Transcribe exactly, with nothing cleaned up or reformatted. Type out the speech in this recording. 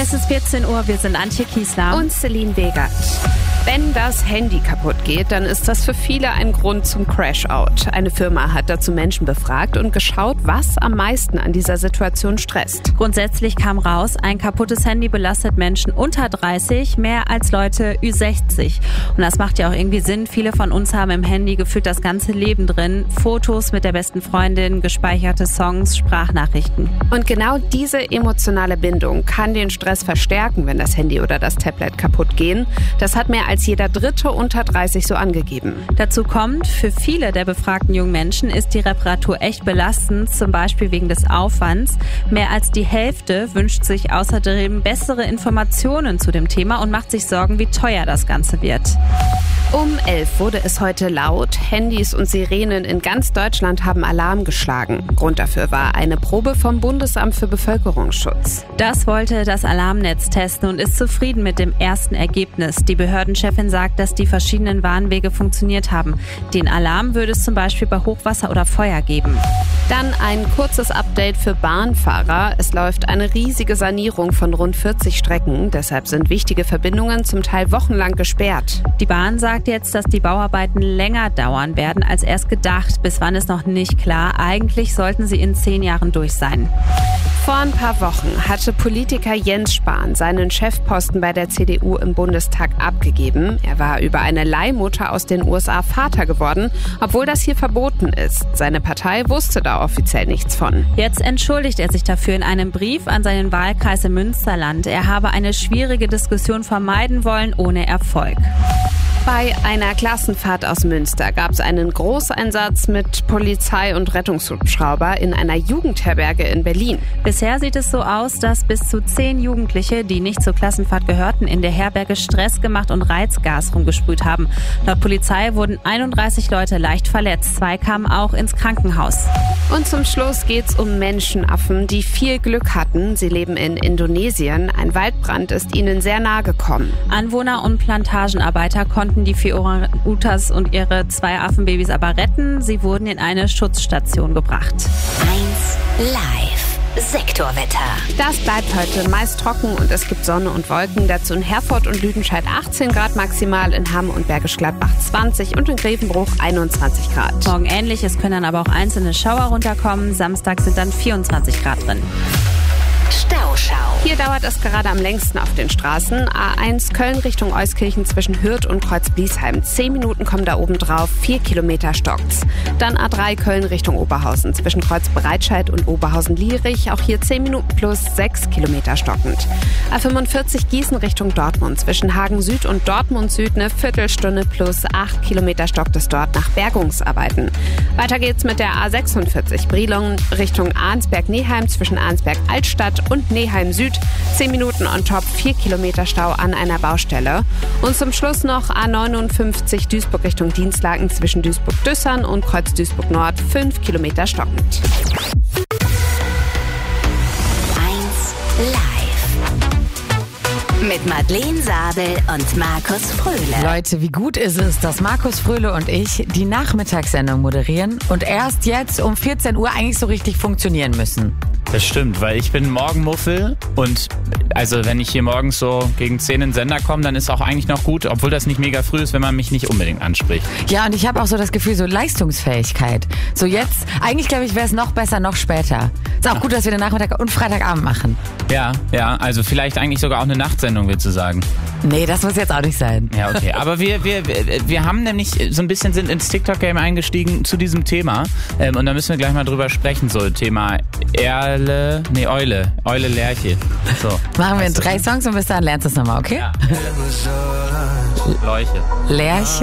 Es ist vierzehn Uhr, wir sind Antje Kiesler und Celine Wegert. Wenn das Handy kaputt geht, dann ist das für viele ein Grund zum Crash-Out. Eine Firma hat dazu Menschen befragt und geschaut, was am meisten an dieser Situation stresst. Grundsätzlich kam raus, ein kaputtes Handy belastet Menschen unter dreißig mehr als Leute Ü sechzig. Und das macht ja auch irgendwie Sinn. Viele von uns haben im Handy gefühlt das ganze Leben drin. Fotos mit der besten Freundin, gespeicherte Songs, Sprachnachrichten. Und genau diese emotionale Bindung kann den Stress verstärken, wenn das Handy oder das Tablet kaputt gehen. Das hat mehr als als jeder Dritte unter dreißig so angegeben. Dazu kommt, für viele der befragten jungen Menschen ist die Reparatur echt belastend, zum Beispiel wegen des Aufwands. Mehr als die Hälfte wünscht sich außerdem bessere Informationen zu dem Thema und macht sich Sorgen, wie teuer das Ganze wird. Um elf wurde es heute laut. Handys und Sirenen in ganz Deutschland haben Alarm geschlagen. Grund dafür war eine Probe vom Bundesamt für Bevölkerungsschutz. Das wollte das Alarmnetz testen und ist zufrieden mit dem ersten Ergebnis. Die Behördenchefin sagt, dass die verschiedenen Warnwege funktioniert haben. Den Alarm würde es zum Beispiel bei Hochwasser oder Feuer geben. Dann ein kurzes Update für Bahnfahrer. Es läuft eine riesige Sanierung von rund vierzig Strecken. Deshalb sind wichtige Verbindungen zum Teil wochenlang gesperrt. Die Bahn sagt jetzt, dass die Bauarbeiten länger dauern werden als erst gedacht. Bis wann ist noch nicht klar. Eigentlich sollten sie in zehn Jahren durch sein. Vor ein paar Wochen hatte Politiker Jens Spahn seinen Chefposten bei der C D U im Bundestag abgegeben. Er war über eine Leihmutter aus den U S A Vater geworden, obwohl das hier verboten ist. Seine Partei wusste da offiziell nichts von. Jetzt entschuldigt er sich dafür in einem Brief an seinen Wahlkreis im Münsterland. Er habe eine schwierige Diskussion vermeiden wollen, ohne Erfolg. Bei einer Klassenfahrt aus Münster gab es einen Großeinsatz mit Polizei und Rettungshubschrauber in einer Jugendherberge in Berlin. Bisher sieht es so aus, dass bis zu zehn Jugendliche, die nicht zur Klassenfahrt gehörten, in der Herberge Stress gemacht und Reizgas rumgesprüht haben. Laut Polizei wurden einunddreißig Leute leicht verletzt. Zwei kamen auch ins Krankenhaus. Und zum Schluss geht's um Menschenaffen, die viel Glück hatten. Sie leben in Indonesien. Ein Waldbrand ist ihnen sehr nahe gekommen. Anwohner und Plantagenarbeiter konnten die vier Orang-Utans und ihre zwei Affenbabys aber retten. Sie wurden in eine Schutzstation gebracht. eins Live. Sektorwetter. Das bleibt heute meist trocken und es gibt Sonne und Wolken. Dazu in Herford und Lüdenscheid achtzehn Grad maximal, in Hamm und Bergisch Gladbach zwanzig und in Grevenbruch einundzwanzig Grad. Morgen ähnlich, es können dann aber auch einzelne Schauer runterkommen. Samstag sind dann vierundzwanzig Grad drin. Stauschau. Hier dauert es gerade am längsten auf den Straßen. A eins Köln Richtung Euskirchen zwischen Hürth und Kreuz-Bliesheim. Zehn Minuten kommen da oben drauf, vier Kilometer stockt's. Dann A drei Köln Richtung Oberhausen zwischen Kreuz-Breitscheid und Oberhausen-Lierich. Auch hier zehn Minuten plus sechs Kilometer stockend. A fünfundvierzig Gießen Richtung Dortmund zwischen Hagen Süd und Dortmund Süd eine Viertelstunde plus acht Kilometer stockt es dort nach Bergungsarbeiten. Weiter geht's mit der A sechsundvierzig Brilon Richtung Arnsberg-Neheim zwischen Arnsberg-Altstadt und Neheim Süd. zehn Minuten on top, vier Kilometer Stau an einer Baustelle. Und zum Schluss noch A neunundfünfzig Duisburg Richtung Dienstlaken zwischen Duisburg-Düssern und Kreuz Duisburg Nord, fünf Kilometer stockend. eins Live. Mit Madeleine Sabel und Markus Fröhle. Leute, wie gut ist es, dass Markus Fröhle und ich die Nachmittagssendung moderieren und erst jetzt um vierzehn Uhr eigentlich so richtig funktionieren müssen. Das stimmt, weil ich bin Morgenmuffel und also wenn ich hier morgens so gegen zehn in den Sender komme, dann ist auch eigentlich noch gut, obwohl das nicht mega früh ist, wenn man mich nicht unbedingt anspricht. Ja, und ich habe auch so das Gefühl, so Leistungsfähigkeit. So jetzt, eigentlich glaube ich, wäre es noch besser, noch später. Ist auch gut, dass wir den Nachmittag und Freitagabend machen. Ja, ja, also vielleicht eigentlich sogar auch eine Nachtsendung, willst du sagen? Nee, das muss jetzt auch nicht sein. Ja, okay, aber wir, wir, wir haben nämlich so ein bisschen sind ins TikTok-Game eingestiegen zu diesem Thema ähm, und da müssen wir gleich mal drüber sprechen, so Thema Erle, nee, Eule, Eule Lerche. So. Machen wir in drei Songs und bis dahin lernst du es nochmal, okay? Ja. Leuche. Lerche.